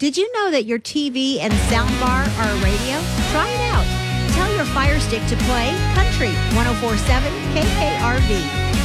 Did you know that your TV and soundbar are a radio? Try it out. Tell your Fire Stick to play Country 104.7 KKRV.